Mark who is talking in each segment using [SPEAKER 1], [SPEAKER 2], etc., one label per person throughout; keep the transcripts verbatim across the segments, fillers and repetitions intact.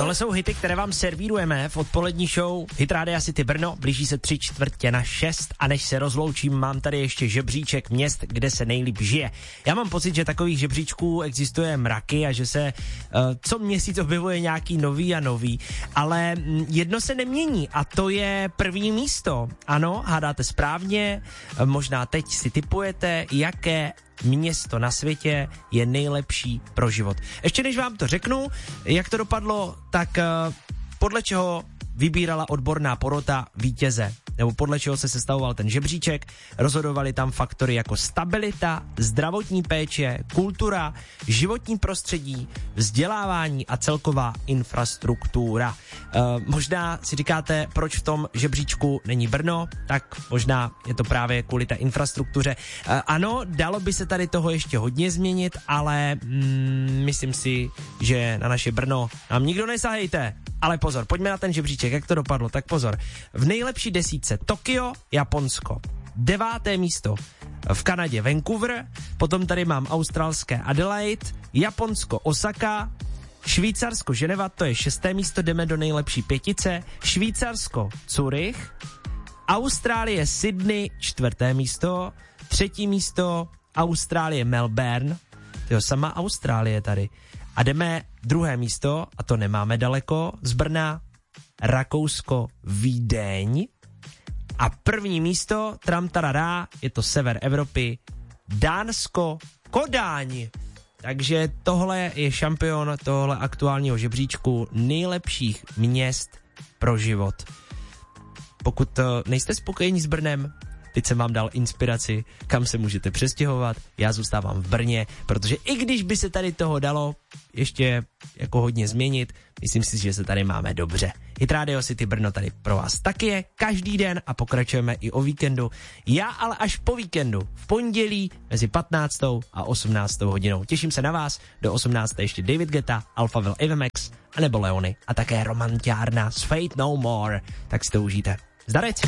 [SPEAKER 1] Tohle jsou hity, které vám servírujeme v odpolední show Hit Rádia City Brno. Blíží se tři čtvrtě na šest a než se rozloučím, mám tady ještě žebříček měst, kde se nejlíp žije. Já mám pocit, že takových žebříčků existuje mraky a že se uh, co měsíc objevuje nějaký nový a nový, ale jedno se nemění a to je první místo. Ano, hádáte správně, možná teď si tipujete, jaké město na světě je nejlepší pro život. Ještě než vám to řeknu, jak to dopadlo, tak uh, podle čeho vybírala odborná porota vítěze, nebo podle čeho se sestavoval ten žebříček, rozhodovali tam faktory jako stabilita, zdravotní péče, kultura, životní prostředí, vzdělávání a celková infrastruktura. E, možná si říkáte, proč v tom žebříčku není Brno, tak možná je to právě kvůli té infrastruktuře. E, ano, dalo by se tady toho ještě hodně změnit, ale mm, myslím si, že na naše Brno nám nikdo nesahejte. Ale pozor, pojďme na ten žebříček, jak to dopadlo, tak pozor. V nejlepší desítce Tokio, Japonsko. Deváté místo v Kanadě Vancouver, potom tady mám australské Adelaide, Japonsko Osaka, Švýcarsko Ženeva, to je šesté místo, jdeme do nejlepší pětice, Švýcarsko Zurich, Austrálie Sydney, čtvrté místo, třetí místo Austrálie Melbourne, jo, sama Austrálie tady. A jdeme druhé místo, a to nemáme daleko, z Brna, Rakousko, Vídeň. A první místo, tramtarará, je to sever Evropy, Dánsko, Kodáň. Takže tohle je šampion tohle aktuálního žebříčku nejlepších měst pro život. Pokud nejste spokojení s Brnem, teď jsem vám dal inspiraci, kam se můžete přestěhovat, já zůstávám v Brně, protože i když by se tady toho dalo ještě jako hodně změnit, myslím si, že se tady máme dobře. Hit Radio City Brno tady pro vás taky je každý den a pokračujeme i o víkendu. Já ale až po víkendu, v pondělí mezi patnáctou a osmnáctou hodinou. Těším se na vás, do osmnácté ještě David Guetta, Alphaville Avemex, anebo Leony a také Romantiárna s Fate No More. Tak si to užijte. Zdarec!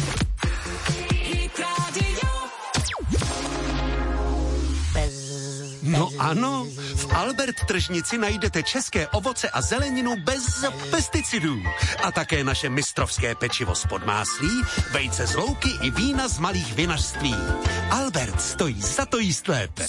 [SPEAKER 2] No ano, v Albert Tržnici najdete české ovoce a zeleninu bez pesticidů. A také naše mistrovské pečivo z podmáslí, vejce z louky i vína z malých vinařství. Albert stojí za to jíst lépe.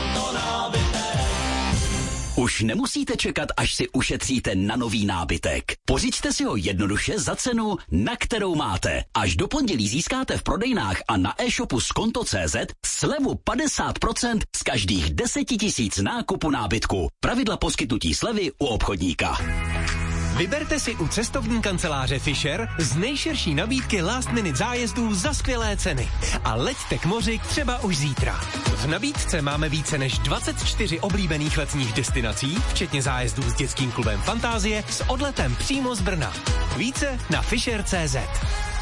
[SPEAKER 3] Už nemusíte čekat, až si ušetříte na nový nábytek. Pořiďte si ho jednoduše za cenu, na kterou máte. Až do pondělí získáte v prodejnách a na e-shopu skonto tečka cé zet slevu padesát procent z každých deseti tisíc nákupu nábytku. Pravidla poskytnutí slevy u obchodníka.
[SPEAKER 4] Vyberte si u cestovní kanceláře Fisher z nejširší nabídky last minute zájezdů za skvělé ceny. A leďte k moři třeba už zítra. V nabídce máme více než dvacet čtyři oblíbených letních destinací, včetně zájezdů s dětským klubem Fantázie s odletem přímo z Brna. Více na fisher tečka cé zet.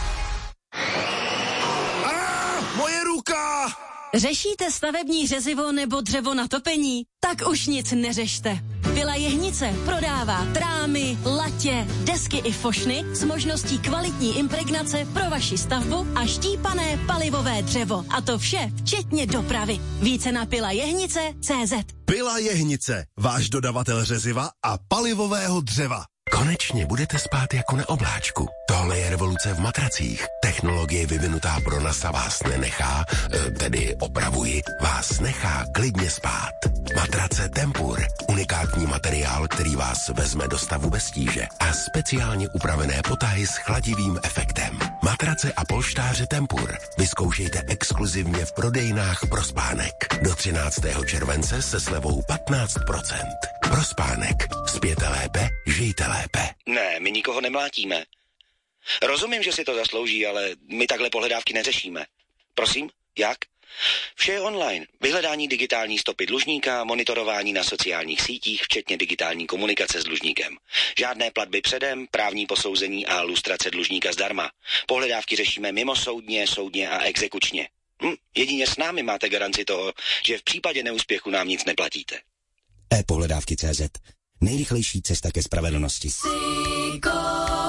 [SPEAKER 2] Ah, moje ruka!
[SPEAKER 5] Řešíte stavební řezivo nebo dřevo na topení? Tak už nic neřešte. Vila Jehnice prodává trámy, latě, desky i fošny s možností kvalitní impregnace pro vaši stavbu a štípané palivové dřevo. A to vše včetně dopravy. Více na pila jehnice tečka cé zet.
[SPEAKER 6] Pila Jehnice, váš dodavatel řeziva a palivového dřeva.
[SPEAKER 7] Konečně budete spát jako na obláčku. Tohle je revoluce v matracích. Technologie vyvinutá pro NASA vás nenechá, tedy opravuji, vás nechá klidně spát. Matrace Tempur. Unikátní materiál, který vás vezme do stavu bez tíže. A speciálně upravené potahy s chladivým efektem. Matrace a polštáře Tempur. Vyzkoušejte exkluzivně v prodejnách pro spánek. Do třináctého července se slevou patnáct procent. Pro spánek. Spěte lépe, žijte lépe.
[SPEAKER 8] Ne, my nikoho nemlátíme. Rozumím, že si to zaslouží, ale my takhle pohledávky neřešíme. Prosím, jak? Vše je online. Vyhledání digitální stopy dlužníka, monitorování na sociálních sítích, včetně digitální komunikace s dlužníkem. Žádné platby předem, právní posouzení a lustrace dlužníka zdarma. Pohledávky řešíme mimosoudně, soudně a exekučně. Hm, jedině s námi máte garanci toho, že v případě neúspěchu nám nic neplatíte.
[SPEAKER 9] e-pohledávky tečka cé zet. Nejrychlejší cesta ke spravedlnosti.
[SPEAKER 5] Psycho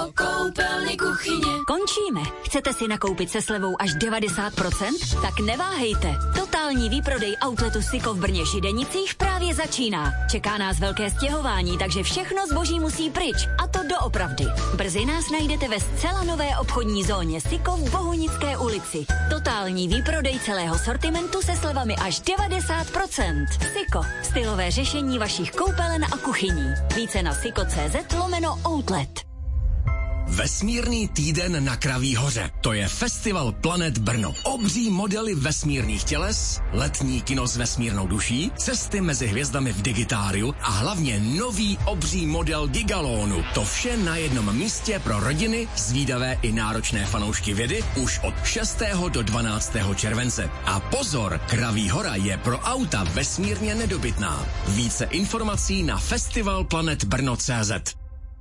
[SPEAKER 5] koupelny, kuchyně. Končíme. Chcete si nakoupit se slevou až devadesát procent? Tak neváhejte. Totální výprodej outletu Siko v Brně Židenicích právě začíná. Čeká nás velké stěhování, takže všechno zboží musí pryč. A to doopravdy. Brzy nás najdete ve zcela nové obchodní zóně Siko v Bohunické ulici. Totální výprodej celého sortimentu se slevami až devadesát procent. Siko. Stylové řešení vašich koupelen a kuchyní. Více na siko.cz lomeno outlet.
[SPEAKER 9] Vesmírný týden na Kraví hoře. To je Festival Planet Brno. Obří modely vesmírných těles, letní kino s vesmírnou duší, cesty mezi hvězdami v digitáriu a hlavně nový obří model Gigalonu. To vše na jednom místě pro rodiny, zvídavé i náročné fanoušky vědy už od šestého do dvanáctého července. A pozor, Kraví hora je pro auta vesmírně nedobytná. Více informací na festival planet brno tečka cé zet.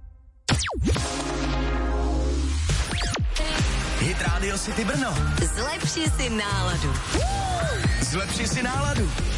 [SPEAKER 10] Hit Radio City Brno.
[SPEAKER 5] Zlepši si náladu.
[SPEAKER 10] Zlepši si náladu.